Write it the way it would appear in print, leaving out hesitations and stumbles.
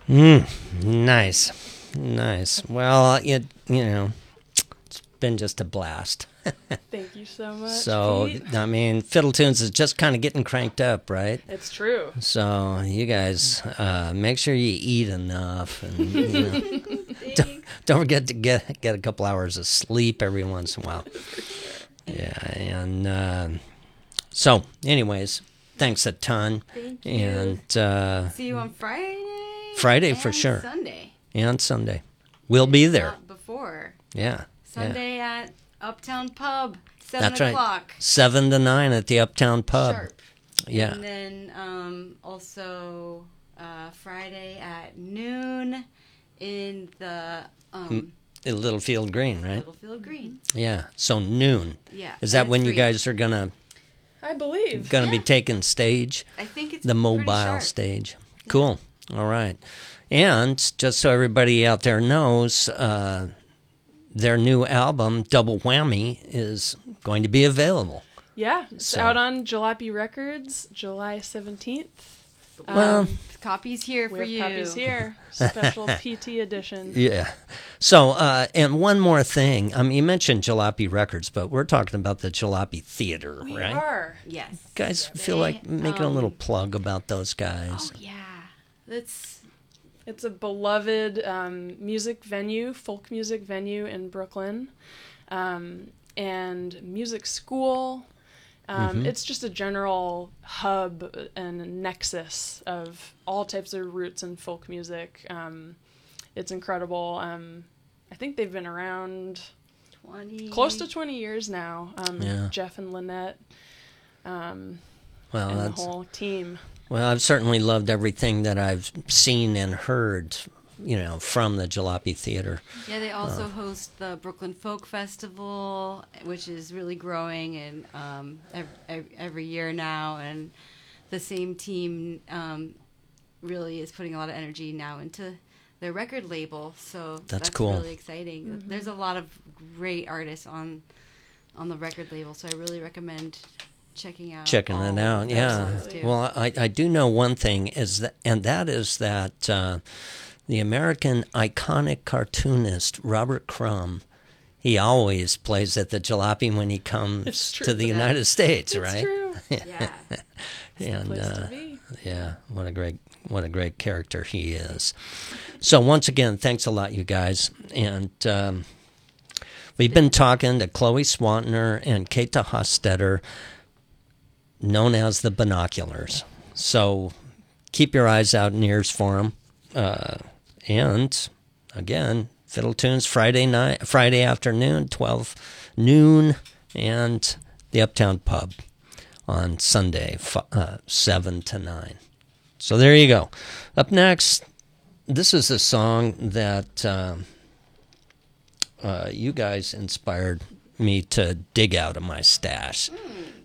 Nice. Well, it's been just a blast. Thank you so much. So, Pete. I mean, Fiddle Tunes is just kind of getting cranked up, right? It's true. So, you guys, make sure you eat enough, and don't forget to get a couple hours of sleep every once in a while. Yeah, and so, anyways, thanks a ton. Thank you. And see you on Friday. Friday for sure. Sunday. And Sunday, we'll be there. Not before. Yeah. Sunday at Uptown Pub, 7 That's right. o'clock. 7 to 9 at the Uptown Pub. Sharp. Yeah. And then also Friday at noon in the Littlefield Green, right? Littlefield Green. Yeah. So noon. Yeah. Is that and when it's you free. guys are gonna I believe. be taking stage? I think it's The pretty mobile sharp. stage. Cool. All right. And just so everybody out there knows, their new album, Double Whammy, is going to be available. Yeah, it's So- out on Jalopy Records, July 17th. Well, Copies here for we you. have copies here. Special PT edition. yeah. So, and one more thing. I mean, you mentioned Jalopy Records, but we're talking about the Jalopy Theater, We right? are. Yes. Guys, feel like making a little plug about those guys. Oh yeah. That's It's a beloved music venue, folk music venue in Brooklyn, and music school. It's just a general hub and nexus of all types of roots in folk music. It's incredible. I think they've been around 20. close to 20 years now. Yeah. Jeff and Lynette Well, and the that's whole team. well. I've certainly loved everything that I've seen and heard, from the Jalopy Theater. Yeah, they also host the Brooklyn Folk Festival, which is really growing and every year now. And the same team really is putting a lot of energy now into their record label. So That's cool. Really exciting. There's a lot of great artists on the record label, so I really recommend checking it out. Yeah. Absolutely. Well, I do know one thing is that the American iconic cartoonist Robert Crumb, he always plays at the Jalopy when he comes It's true. to the United States, It's right? true. Yeah. And Place to be. yeah, what a great character he is. So once again, thanks a lot, you guys, and we've been talking to Chloe Swantner and Keita Hostetter, known as the Binoculars. So keep your eyes out and ears for them. And again, Fiddle Tunes Friday afternoon, 12 noon, and the Uptown Pub on Sunday, 7 to 9. So there you go. Up next, this is a song that you guys inspired me to dig out of my stash.